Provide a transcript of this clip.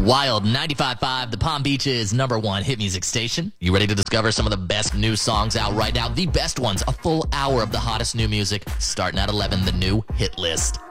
Wild 95.5, the Palm Beach's #1 hit music station. You ready to discover some of the best new songs out right now? The best ones, a full hour of the hottest new music, starting at 11, the new hit list.